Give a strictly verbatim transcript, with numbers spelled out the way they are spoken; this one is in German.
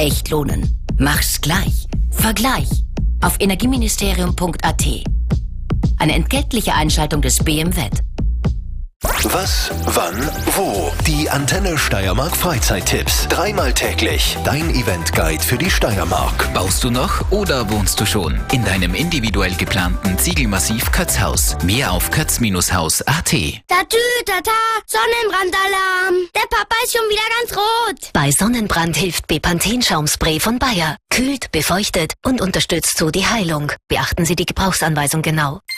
echt lohnen. Mach's gleich. Vergleich auf energieministerium punkt a t. Eine entgeltliche Einschaltung des B M W. Was, wann, wo? Die Antenne Steiermark Freizeittipps. Dreimal täglich. Dein Eventguide für die Steiermark. Baust du noch oder wohnst du schon in deinem individuell geplanten Ziegelmassiv Kötzhaus? Mehr auf kötz Haus punkt a t. Tatü, tata, Sonnenbrandalarm. Der Papa ist schon wieder ganz rot. Bei Sonnenbrand hilft Bepanthen-Schaumspray von Bayer. Kühlt, befeuchtet und unterstützt so die Heilung. Beachten Sie die Gebrauchsanweisung genau.